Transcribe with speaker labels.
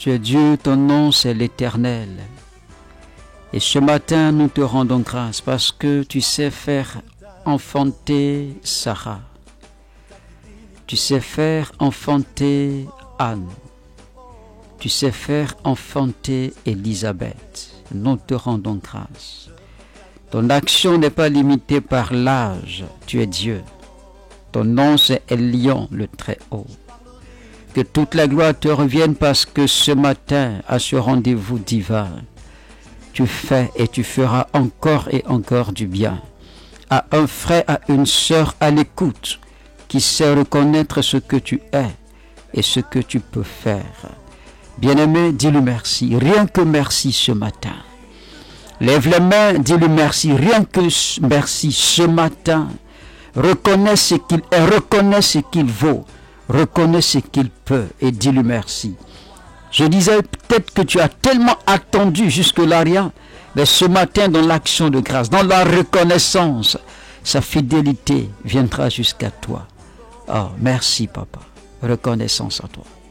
Speaker 1: Tu es Dieu, ton nom c'est l'Éternel. Et ce matin, nous te rendons grâce parce que tu sais faire enfanter Sarah. Tu sais faire enfanter Anne. Tu sais faire enfanter Élisabeth. Nous te rendons grâce. Ton action n'est pas limitée par l'âge. Tu es Dieu. Ton nom c'est Elion, le Très-Haut. Que toute la gloire te revienne parce que ce matin, à ce rendez-vous divin, tu fais et tu feras encore et encore du bien. À un frère, à une sœur à l'écoute, qui sait reconnaître ce que tu es et ce que tu peux faire. Bien-aimé, dis-le merci, rien que merci ce matin. Lève les mains, dis-le merci, rien que merci ce matin. Reconnais ce qu'il est, reconnais ce qu'il vaut, reconnais ce qu'il peut et dis-le merci. Je disais peut-être que tu as tellement attendu jusque-là rien, mais ce matin dans l'action de grâce, dans la reconnaissance, sa fidélité viendra jusqu'à toi. Oh, merci papa, reconnaissance à toi.